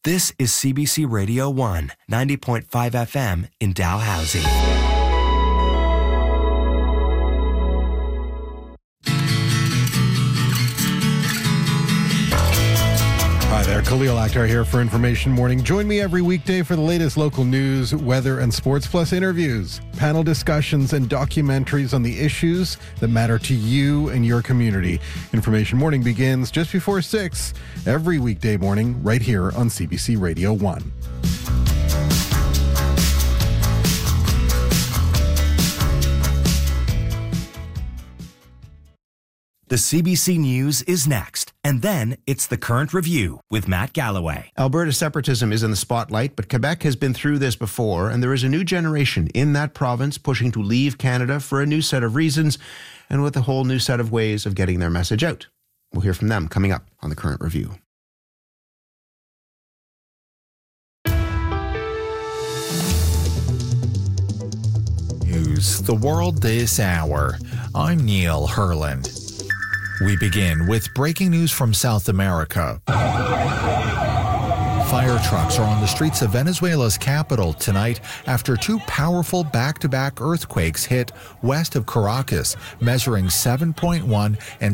This is CBC Radio 1, 90.5 FM in Dalhousie. Hi there, Khalil Akhtar here for Information Morning. Join me every weekday for the latest local news, weather, and sports, plus interviews, panel discussions, and documentaries on the issues that matter to you and your community. Information Morning begins just before 6 every weekday morning right here on CBC Radio 1. The CBC News is next, and then it's the Current Review with Matt Galloway. Alberta separatism is in the spotlight, but Quebec has been through this before, and there is a new generation in that province pushing to leave Canada for a new set of reasons and with a whole new set of ways of getting their message out. We'll hear from them coming up on the Current Review. News, the world this hour. I'm Neil Herland. We begin with breaking news from South America. Fire trucks are on the streets of Venezuela's capital tonight after two powerful back-to-back earthquakes hit west of Caracas, measuring 7.1 and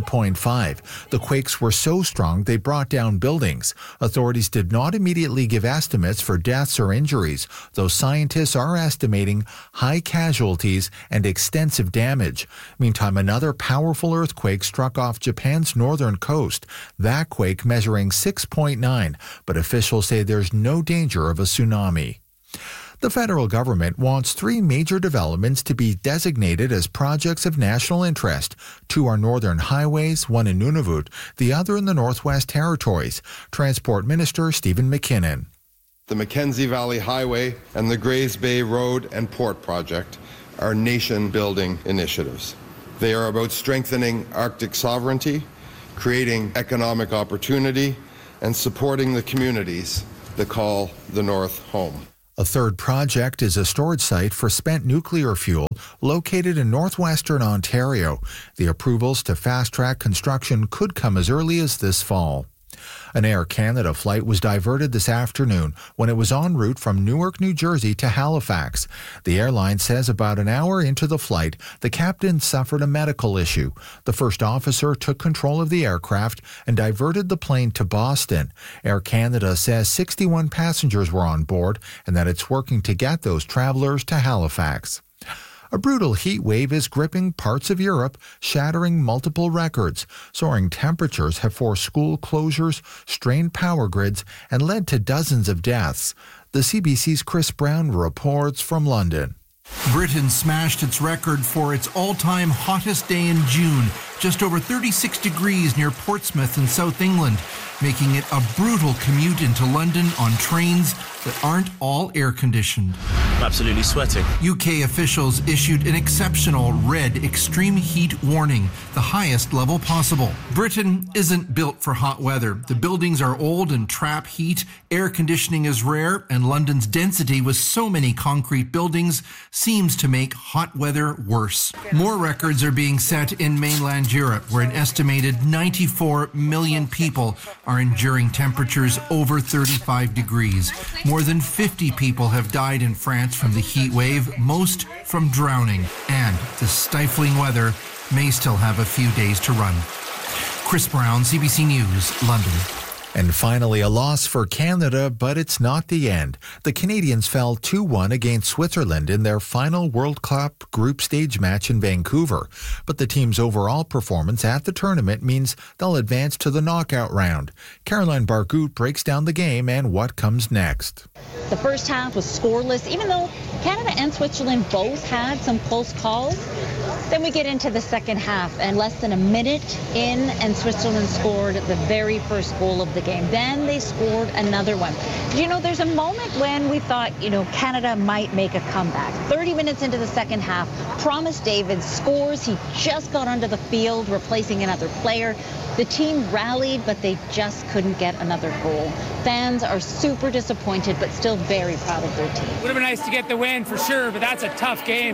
7.5. The quakes were so strong they brought down buildings. Authorities did not immediately give estimates for deaths or injuries, though scientists are estimating high casualties and extensive damage. Meantime, another powerful earthquake struck off Japan's northern coast, that quake measuring 6.9, but officials say there's no danger of a tsunami. The federal government wants three major developments to be designated as projects of national interest. Two are northern highways, one in Nunavut, the other in the Northwest Territories. Transport Minister Stephen McKinnon. The Mackenzie Valley Highway and the Grays Bay Road and Port Project are nation-building initiatives. They are about strengthening Arctic sovereignty, creating economic opportunity, and supporting the communities that call the North home. A third project is a storage site for spent nuclear fuel located in northwestern Ontario. The approvals to fast-track construction could come as early as this fall. An Air Canada flight was diverted this afternoon when it was en route from Newark, New Jersey to Halifax. The airline says about an hour into the flight, the captain suffered a medical issue. The first officer took control of the aircraft and diverted the plane to Boston. Air Canada says 61 passengers were on board and that it's working to get those travelers to Halifax. A brutal heat wave is gripping parts of Europe, shattering multiple records. Soaring temperatures have forced school closures, strained power grids, and led to dozens of deaths. The CBC's Chris Brown reports from London. Britain smashed its record for its all-time hottest day in June, just over 36 degrees near Portsmouth in South England, making it a brutal commute into London on trains that aren't all air-conditioned. I'm absolutely sweating. UK officials issued an exceptional red extreme heat warning, the highest level possible. Britain isn't built for hot weather. The buildings are old and trap heat, air conditioning is rare, and London's density with so many concrete buildings seems to make hot weather worse. More records are being set in mainland Europe, where an estimated 94 million people are enduring temperatures over 35 degrees. More than 50 people have died in France from the heat wave, most from drowning. And the stifling weather may still have a few days to run. Chris Brown, CBC News, London. And finally, a loss for Canada, but it's not the end. The Canadians fell 2-1 against Switzerland in their final World Cup group stage match in Vancouver. But the team's overall performance at the tournament means they'll advance to the knockout round. Caroline Bargout breaks down the game and what comes next. The first half was scoreless, even though Canada and Switzerland both had some close calls. Then we get into the second half, and less than a minute in, and Switzerland scored the very first goal of the game. Then they scored another one. There's a moment when we thought, Canada might make a comeback. 30 minutes into the second half, Promise David scores. He just got onto the field, replacing another player. The team rallied, but they just couldn't get another goal. Fans are super disappointed, but still very proud of their team. Would have been nice to get the win for sure, but that's a tough game.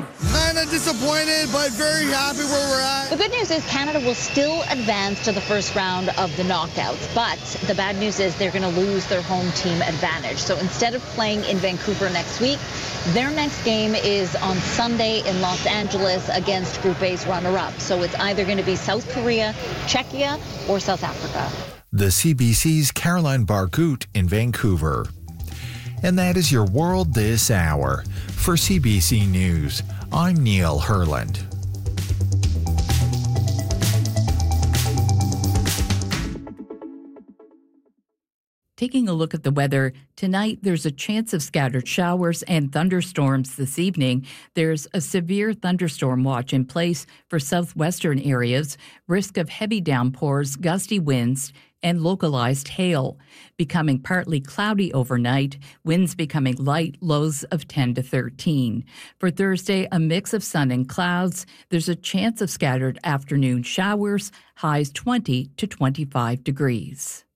Kind of disappointed, but very happy where we're at. The good news is Canada will still advance to the first round of the knockouts, but the bad news is they're going to lose their home team advantage. So instead of playing in Vancouver next week, their next game is on Sunday in Los Angeles against Group A's runner-up. So it's either going to be South Korea, Czechia, or South Africa. The CBC's Caroline Bargout in Vancouver. And that is your World This Hour. For CBC News, I'm Neil Herland. Taking a look at the weather, tonight there's a chance of scattered showers and thunderstorms this evening. There's a severe thunderstorm watch in place for southwestern areas, risk of heavy downpours, gusty winds, and localized hail. Becoming partly cloudy overnight, winds becoming light, lows of 10 to 13. For Thursday, a mix of sun and clouds. There's a chance of scattered afternoon showers, highs 20 to 25 degrees.